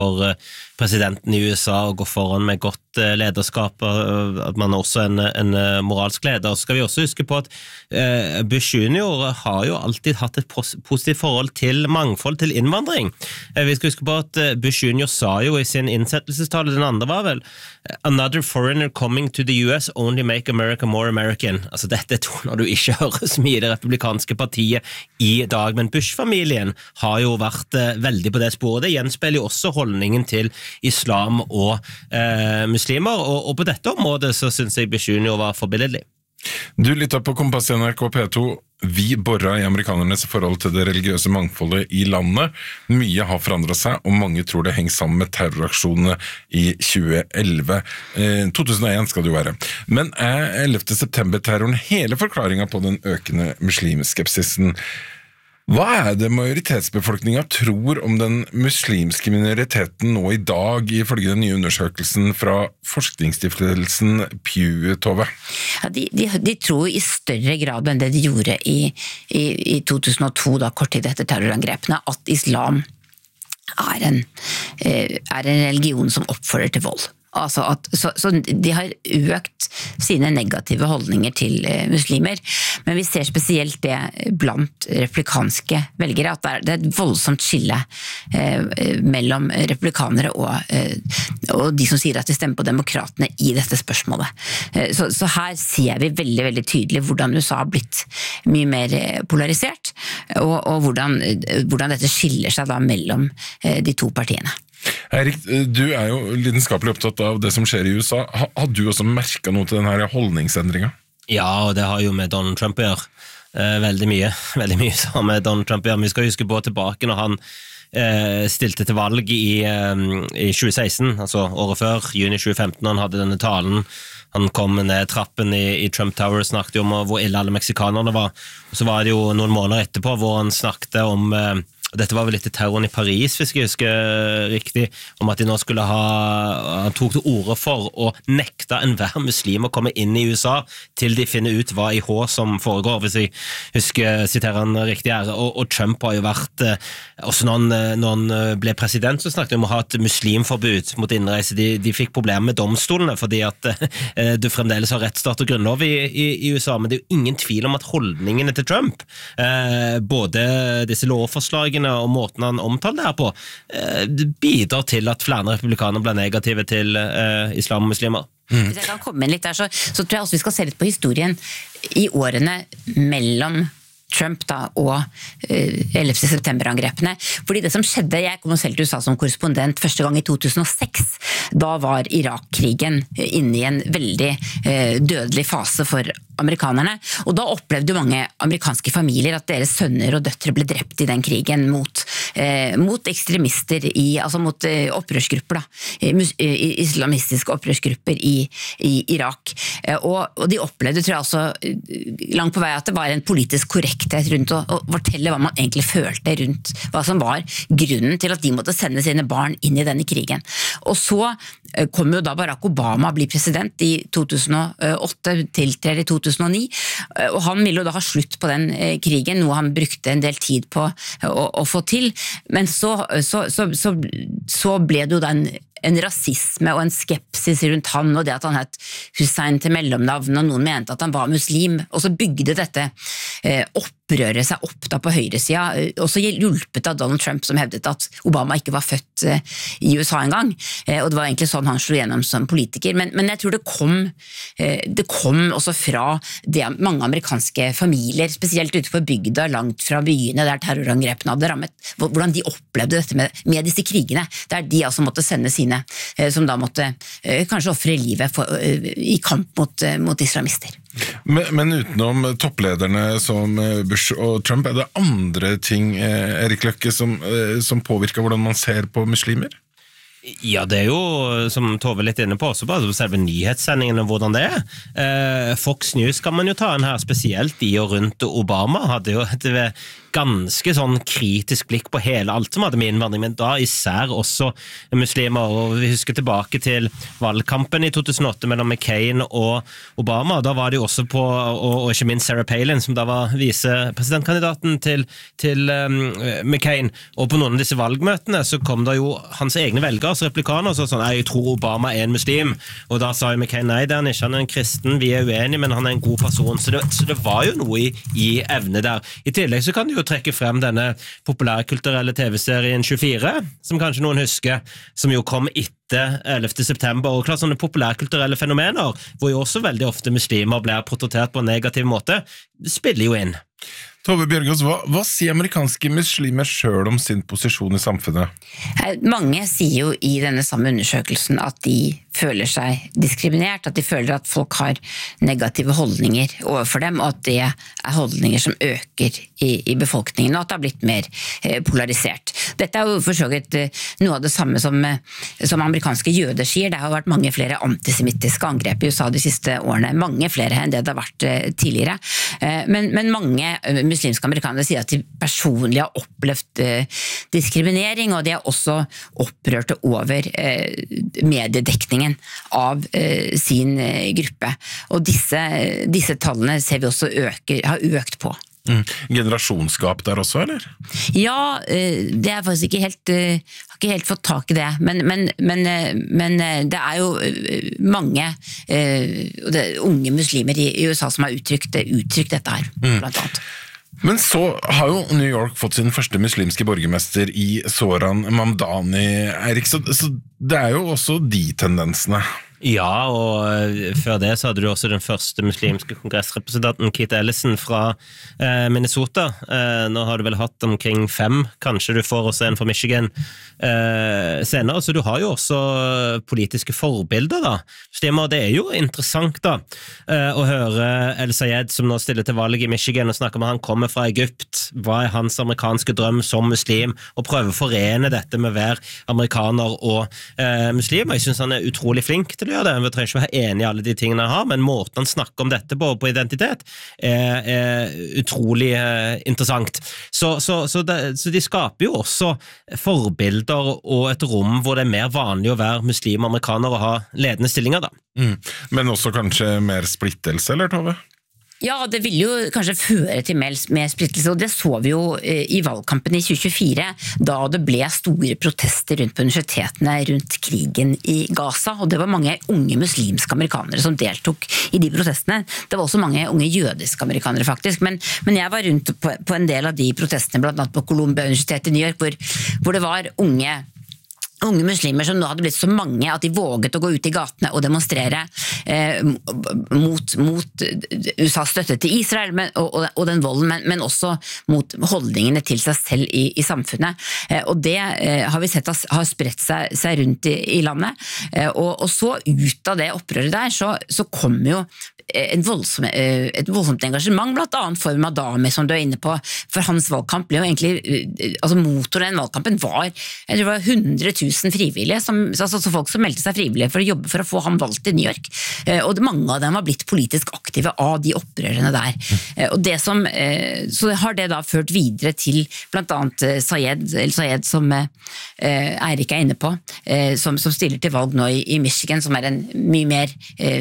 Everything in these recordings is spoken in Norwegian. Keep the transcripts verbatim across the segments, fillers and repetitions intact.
for presidenten i U S A å gå foran med godt lederskap, at man er også en, en moralsk leder. Så skal vi også huske på at Bush junior har jo alltid hatt et positivt forhold til mangfold, til innvandring. Vi skal huske på at Bush junior sa jo i sin innsettelsestale, den andre var vel, «Another foreigner coming to the U S only make America more American». Altså dette er toner du ikke hører så mye i det republikanske partiet i dag, men Bush-familien har jo vært veldig på det sporet. Det gjenspeiler jo også holdningen til islam og eh, muslimer, og, og på dette området så synes jeg Bush junior var forbilledlig. Du lytter på Kompass i N R K P to. Vi borrer i amerikanernes forhold til det religiøse mangfoldet i landet. Mye har forandret seg, og mange tror det henger sammen med terroraksjonene i tjue elleve. Eh, to tusen og en skal det jo være. Men er ellevte september-terroren hele forklaringen på den økende muslimskepsisen? Hva er det majoritetsbefolkningen tror om den muslimske minoriteten nå i dag, ifølge den nye undersøkelsen fra forskningsstiftelsen Pew, Tove? Ja, de, de, de tror i større grad enn det de gjorde i, i, i to tusen og to, da, kort tid etter terrorangrepene, at islam er en, er en religion som oppfordrer til vold. Altså at, så, så de har økt sine negative holdninger til eh, muslimer, men vi ser spesielt det blant replikanske velgere, at det er, det er et voldsomt skille eh, mellom replikanere og, eh, og de som sier at de stemmer på demokratene i dette spørsmålet. Eh, så, så her ser vi veldig, veldig tydelig hvordan U S A har blitt mye mer polarisert, og, og hvordan, hvordan dette skiller seg da mellom eh, de to partiene. Erik, du er jo lidenskapelig opptatt av det som skjer i U S A. Har du også merket noe til denne holdningsendringen? Ja, og det har jo med Donald Trump å gjøre. Eh, veldig mye, veldig mye som med Donald Trump å gjøre. Vi skal huske på tilbake når han eh, stilte til valg i, eh, i tjue seksten, altså året før, juni tjue femten, han hadde denne talen. Han kom ned trappen i, i Trump Tower, snakket om hvor ille alle meksikanerne var. Og så var det jo noen måneder etterpå hvor han snakket om eh, og dette var vel litt terroren i Paris, hvis jeg husker riktig, om at de nå skulle ha, han tok til orde for å nekte enhver muslim å komme inn i U S A til de finner ut hva I H som foregår, hvis jeg husker, siterer han riktig her. Og, og Trump har jo vært, også når han, når han ble president, så snakket han om å ha et muslimforbud mot innreise. De, de fikk problemer med domstolene, fordi at eh, du fremdeles har rettsstat og grunnlov i, i, i U S A, men det er jo ingen tvil om at holdningene til Trump, eh, både disse lovforslagene og måten han omtaler det her på, eh, bidrar til at flere republikaner blir negative til eh, islam og muslimer. Mm. Hvis jeg kan komme inn litt der, så, så tror jeg også vi skal se litt på historien i årene mellom Trump da, og uh, ellevte september-angrepene. Fordi det som skjedde, jeg kom selv til U S A som korrespondent første gang i to tusen og seks, da var Irak-krigen inne i en veldig uh, dødelig fase for amerikanerne, og da opplevde jo mange amerikanske familier at deres sønner og døtre ble drept i den krigen mot, eh, mot ekstremister, i, altså mot eh, opprørsgrupper, da, mus, eh, islamistiske opprørsgrupper i, i Irak. Eh, og, og de opplevde, tror jeg også, langt på vei at det var en politisk korrekthet rundt å, å fortelle hva man egentlig følte rundt hva som var grunnen til at de måtte sende sine barn inn i denne krigen. Og så eh, kom jo da Barack Obama bli president i to tusen og åtte, tiltrer i to tusen og ni, og han ville jo da ha slutt på den eh, krigen, noe han brukte en del tid på å, å få til, men så, så, så, så, så ble det jo da en en rasisme og en skepsis rundt han, og det at han het Hussein til mellomnavn, og noen mente at han var muslim, og så bygde dette eh, opprøret seg opp da på høyresida, og så hjulpet av Donald Trump, som hevdet at Obama ikke var født eh, i U S A en gang, eh, og det var egentlig sånn han slo gjennom som politiker, men, men jeg tror det kom, eh, det kom også fra det mange amerikanske familier, spesielt ute på bygda, langt fra byene der terrorangrepene hadde rammet, hvordan de opplevde dette med, med disse krigene, der de altså måtte sende sine som da måtte kanskje offre livet for, i kamp mot, mot islamister. Men, men utenom topplederne som Bush og Trump, er det andre ting, Erik Løkke, som, som påvirker hvordan man ser på muslimer? Ja, det er jo, som Tove litt inne på, også bare selve nyhetssendingen og hvordan det er. Eh, Fox News kan man jo ta en her, spesielt i og rundt Obama, hadde jo et ganske sånn kritisk blikk på hele alt som hadde med innvandring, men da især også muslimer, og vi husker tilbake til valgkampen i to tusen og åtte mellom McCain og Obama, da var det jo også på, og, og ikke minst Sarah Palin, som da var visepresidentkandidaten til, til um, McCain, og på noen av disse valgmøtene så kom da jo hans egne velgere, altså replikaner, så sånn, jeg tror Obama er en muslim, og da sa jo McCain, nei, det er han ikke, han er en kristen, vi er uenige, men han er en god person, så det, så det var jo noe i, i evne der. I tillegg så kan du jo trekke frem denne populærkulturelle T V-serien tjuefire, som kanskje noen husker, som jo kom etter ellevte september, og klart sånne populærkulturelle fenomener, hvor jo også veldig ofte muslimer blir portrettert på en negativ måte, det spiller jo inn. Tove Bjørgaas, hva, hva sier amerikanske muslimer selv om sin posisjon i samfunnet? Mange sier jo i denne samme undersøkelsen at de føler seg diskriminert, at de føler at folk har negative holdninger overfor dem, og at det er holdninger som øker i, i befolkningen, og at det har blitt mer eh, polarisert. Dette er jo for så vidt noe av det samme som, som amerikanske jøder sier. Det har vært mange flere antisemittiske angrep i U S A de siste årene, mange flere enn det det har vært eh, tidligere. Eh, men, men mange muslimske amerikanere sier at de personlig har opplevd eh, diskriminering, og de er også opprørte over eh, mediedekningen av eh, sin eh, gruppe. Og disse, disse tallene ser vi også øker, har økt på. Mm. Generasjonsgap der også, eller? Ja, eh, det er faktisk ikke helt, eh, har ikke helt fått tak i det, men, men, men, eh, men det er jo mange eh, det, unge muslimer i, i U S A som har uttrykt, uttrykt dette her, mm. blant annet. Men så har jo New York fått sin første muslimske borgermester i Zohran Mamdani, Eirik, så, så det er jo også de tendensene. Ja, og før det så hadde du også den første muslimske kongressrepresentanten Keith Ellison fra eh, Minnesota. Eh, nå har du vel hatt omkring fem, kanskje du får også en fra Michigan eh, senere, så du har jo også politiske forbilder da. Stemmer, det er jo interessant da, eh, å høre El Sayed som nå stiller til valg i Michigan og snakker med han kommer fra Egypt, hva er hans amerikanske drøm som muslim, og prøve å forene dette med hver amerikaner og eh, muslim. Jeg synes han er utrolig flink til gjør det, vi trenger ikke være enige i alle de tingene han har, men måten han snakker om dette på, på identitet er, er utrolig eh, interessant. Så, så, så, det, så de skaper jo også forbilder og et rom hvor det er mer vanlig å være muslim og amerikaner og ha ledende stillinger da. Mm. Men også kanskje mer splittelse, eller Tove? Ja, det vil jo kanskje føre til mer, mer splittelse, og det så vi jo eh, i valgkampen i tjue tjuefire, da det ble store protester rundt på universitetene rundt krigen i Gaza, og det var mange unge muslimske amerikanere som deltok i de protestene. Det var også mange unge jødiske amerikanere faktisk, men, men jeg var rundt på, på en del av de protestene, blant annet på Columbia-universitetet i New York, hvor, hvor det var unge unge muslimer som nå hadde blitt så mange at de våget å gå ut i gatene og demonstrere eh, mot, mot U S A's støtte til Israel men, og, og den volden, men, men også mot holdningene til seg selv i, i samfunnet. Eh, og det eh, har vi sett har spredt seg, seg rundt i, i landet. Eh, og, og så ut av det opprøret der, så, så kom jo en voldsom, et voldsomt engasjement, blant annet for Madami, som du er inne på, for hans valgkamp ble jo egentlig, altså motoren i den valgkampen var, jeg tror det var hundre tusen frivillige, som, altså folk som meldte seg frivillige for å jobbe for å få ham valgt i New York, og mange av dem var blitt politisk aktive av de opprørene der. Og det som, så har det da ført videre til blant annet Sayed, eller Sayed som Eirik er inne på, som, som stiller til valg nå i, i Michigan, som er en mye mer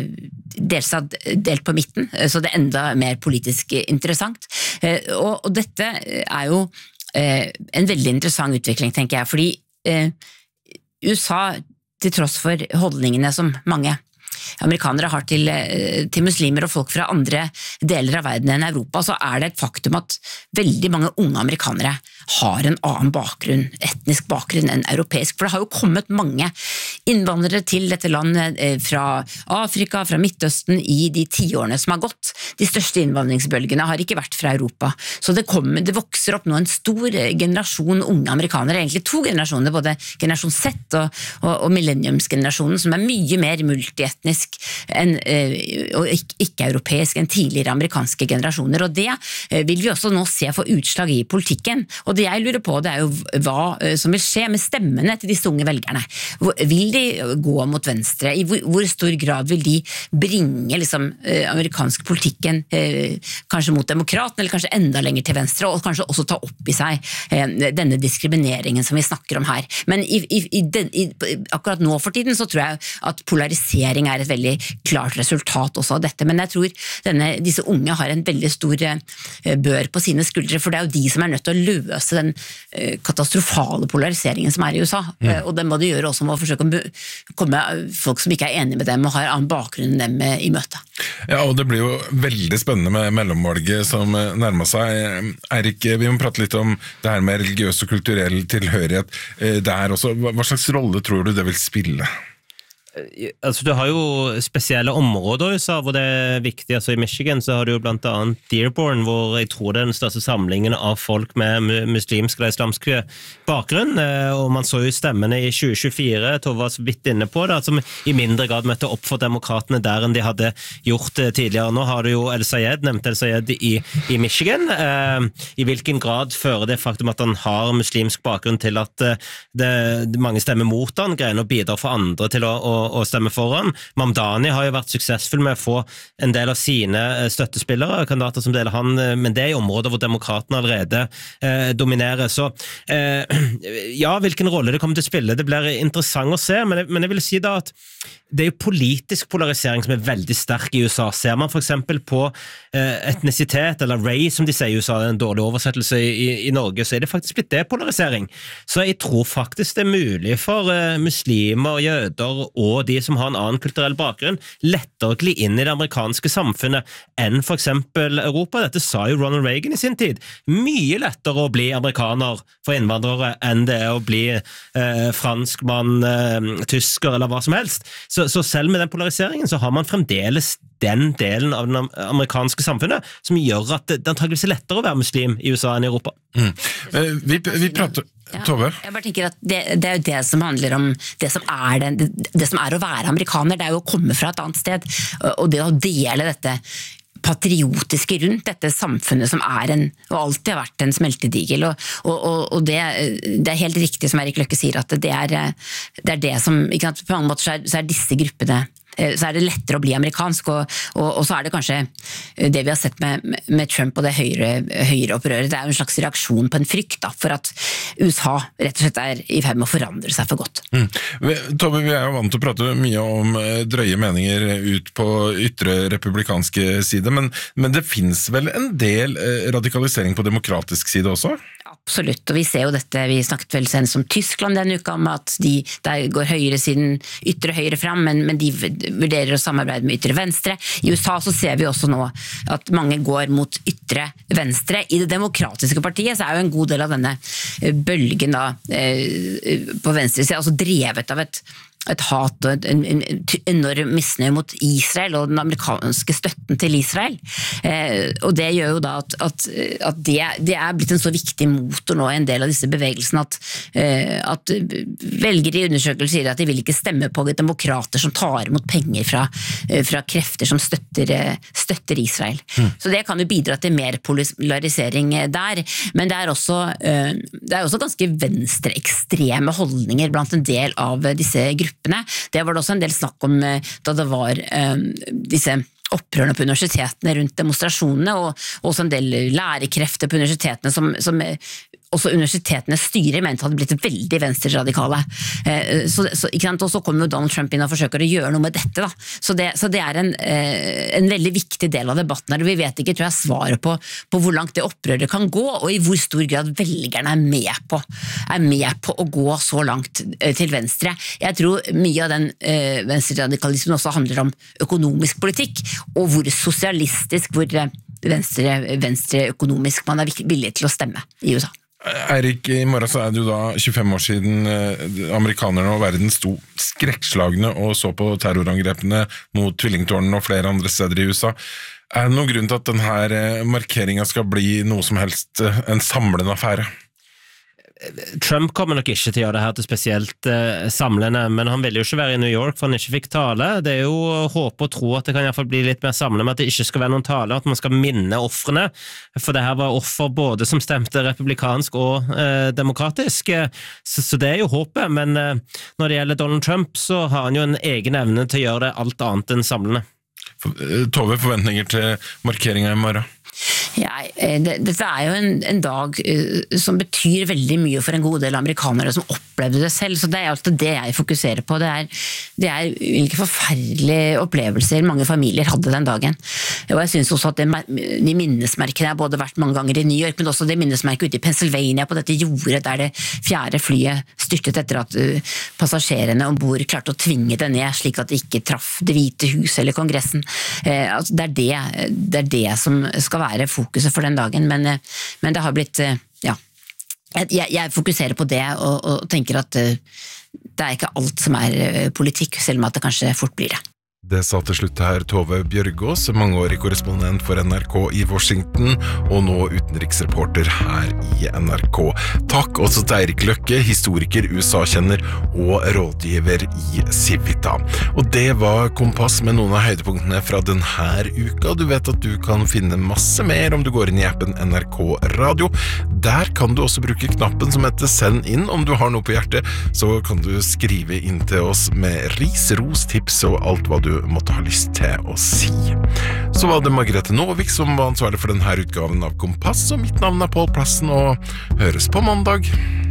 delstat delt på midten, så det er enda mer politisk interessant. Og, og dette er jo en veldig interessant utvikling, tenker jeg, fordi U S A, til tross for holdningene som mange amerikanere har til, til muslimer og folk fra andre deler av verden enn Europa, så er det et faktum at veldig mange unge amerikanere har en annen bakgrunn, etnisk bakgrunn enn europeisk, for det har jo kommet mange innvandrere til dette landet fra Afrika, fra Midtøsten i de tiårene som har gått. De største innvandringsbølgene har ikke vært fra Europa. Så det, kommer, det vokser opp nå en stor generasjon unge amerikanere, egentlig to generasjoner, både generasjon Z og, og, og millenniumsgenerasjonen, som er mye mer multietnisk enn, og ikke-europeisk enn tidligere amerikanske generasjoner. Og det vil vi også nå se få utslag i politikken. Og det jeg lurer på, det er jo hva som vil skje med stemmene til disse unge velgerne. Vil de gå mot venstre? I hvor, hvor stor grad vil de bringe liksom, amerikansk politikken eh, kanskje mot demokraten, eller kanskje enda lenger til venstre, og kanskje også ta opp i seg eh, denne diskrimineringen som vi snakker om her. Men i, i, i den, i, akkurat nå for tiden så tror jeg at polarisering er et veldig klart resultat også av dette, men jeg tror denne, disse unge har en veldig stor eh, bør på sine skuldre, for det er jo de som er nødt til å løse den eh, katastrofale polariseringen som er i U S A, mm. eh, og det må de gjøre også med å forsøke å komme folk som ikke er enige med dem og har annen bakgrunn enn dem eh, i møte. Ja, og det blir jo veldig spennende med mellomvalget som nærmer seg. Eirik, vi må prate litt om det her med religiøs og kulturell tilhørighet. Det er også, hva slags rolle tror du det vil spille? Altså, du har jo spesielle områder i U S A hvor det er viktig. Altså, I Michigan så har du jo blant annet Dearborn, hvor jeg tror det er den største samlingen av folk med muslimsk eller islamsk bakgrunn, og man så jo stemmene i tjue tjuefire, Tove var så vidt inne på det, som i mindre grad møtte opp for demokratene der enn de hadde gjort tidligere. Nå har du jo El Sayed, nevnt El Sayed i, i Michigan. I hvilken grad fører det faktum at han har muslimsk bakgrunn til at det, mange stemmer mot han, greier å bidra for andre til å, å og stemme foran. Mamdani har jo vært suksessfull med å få en del av sine støttespillere, kandidater som deler han, men det er i områder hvor demokratene allerede eh, dominerer. Så eh, ja, hvilken rolle det kommer til å spille, det blir interessant å se, men jeg, men jeg vil si da at det er jo politisk polarisering som er veldig sterk i U S A. Ser man for eksempel på eh, etnisitet, eller race, som de sier i U S A, det er en dårlig oversettelse i, i, i Norge, så er det faktisk blitt depolarisering. Så jeg tror faktisk det er mulig for eh, muslimer, jøder og de som har en annen kulturell bakgrunn, lettere å gli inn i det amerikanske samfunnet enn for eksempel Europa. Dette sa jo Ronald Reagan i sin tid. Mye lettere å bli amerikaner for innvandrere enn det er å bli eh, franskmann, eh, tysker eller hva som helst. Så, så selv med den polariseringen så har man fremdeles den delen av det amerikanske samfunnet som gjør at det antageligvis er lettere å være muslim i U S A enn i Europa. Mm. Vi, vi prater... Ja, Tove? jeg bare tenker at det, det er jo det som handler om det som, er det, det som er å være amerikaner, det er jo å komme fra et annet sted, og det å dele dette patriotiske rundt dette samfunnet som er en, og alltid har vært en smeltedigel, og, og, og det, det er helt riktig som Erik Løkke sier, at det er det, er det som, ikke sant, på mange måter så er, så er disse gruppene så er det lettere å bli amerikansk, og, og, og så er det kanskje det vi har sett med, med Trump og det høyre, høyre opprøret, det er jo en slags reaksjon på en frykt da, for at U S A rett og slett er i ferd med å forandre seg for godt. Mm. Tove, vi er jo vant til å prate mye om drøye meninger ut på ytre republikanske side, men, men det finnes vel en del radikalisering på demokratisk side også? Absolutt, og vi ser jo dette, vi snakket vel senest om Tyskland denne uka, om at de, der går høyre siden ytre høyre frem, men, men de vurderer å samarbeide med ytre venstre. I U S A så ser vi også nå at mange går mot ytre venstre. I det demokratiske partiet så er jo en god del av denne bølgen da, på venstre siden, altså drevet av et et hat og en, en, en enorm misnøye mot Israel og den amerikanske støtten til Israel. Eh, og det gjør jo da at, at, at det, det er blitt en så viktig motor nå i en del av disse bevegelsene at, eh, at velgere i undersøkelser sier at de vil ikke stemme på demokrater som tar imot penger fra, fra krefter som støtter, støtter Israel. Mm. Så det kan jo bidra til mer polarisering der, men det er også, eh, det er også ganske venstreekstreme holdninger blant en del av disse gruppene. Det var det også en del snakk om da det var um, disse opprørene på universitetene rundt demonstrasjonene, og også en del lærekrefter på universitetene som, som også universitetenes styre mente hadde blitt veldig venstreradikale. Så, så, ikke sant? Og så kommer jo Donald Trump inn og forsøker å gjøre noe med dette. Da. Så, det, så det er en, en veldig viktig del av debatten her. Vi vet ikke, tror jeg, svaret på, på hvor langt det opprøret kan gå, og i hvor stor grad velgerne er med på, er med på å gå så langt til venstre. Jeg tror mye av den eh, venstreradikalismen også handler om økonomisk politikk, og hvor sosialistisk, hvor venstre, venstre økonomisk man er villig til å stemme i U S A. Eirik, i morgen så er det jo da tjuefem år siden eh, amerikanerne og verden sto skrekkslagne og så på terrorangrepene mot tvillingtårnene og flere andre steder i U S A. Er det noen grunn til at denne markeringen skal bli noe som helst eh, en samlende affære? Trump kommer nok ikke til å gjøre det her til spesielt eh, samlende, men han ville jo ikke være i New York for han ikke fikk tale. Det er jo håp og tro at det kan i hvert fall bli litt mer samlende med at det ikke skal være noen tale, at man skal minne offrene, for det her var offer både som stemte republikansk og eh, demokratisk, så, så det er jo håpet, men eh, når det gjelder Donald Trump så har han jo en egen evne til å gjøre det alt annet enn samlende. Tove, forventninger til markeringen i morgen? Ja, det, dette er jo en, en dag uh, som betyr veldig mye for en god del amerikanere som opplevde det selv, så det er alltid det jeg fokuserer på. Det er, det er hvilke forferdelige opplevelser mange familier hadde den dagen. Og jeg synes også at det, de minnesmerkene har både vært mange ganger i New York, men også det minnesmerket ute i Pennsylvania på dette jordet der det fjerde flyet styrtet etter at uh, passasjerene ombord klarte å tvinge det ned, slik at det ikke traff Det hvite hus eller kongressen. Uh, altså det, er det, det er det som skal være fokuset for den dagen, men, men det har blitt, ja, jeg, jeg fokuserer på det og, og tenker at det er ikke alt som er politikk, selv om at det kanskje fort blir det. Det sa til slutt her Tove Bjørgaas, mangeårig korrespondent for N R K i Washington, og nå utenriksreporter her i N R K. Takk også til Eirik Løkke, historiker, U S A-kjenner og rådgiver i Civita. Og det var Kompass med noen av høydepunktene fra denne uka. Du vet at du kan finne masse mer om du går inn i appen N R K Radio. Der kan du også bruke knappen som heter Send inn om du har noe på hjertet, så kan du skrive inn til oss med ris, ros, tips og alt hva du måtte ha lyst til å si. Så var det Margrethe Nåvik som var ansvarlig for denne utgaven av Kompass, og mitt navn er Pål Plassen, og høres på mandag.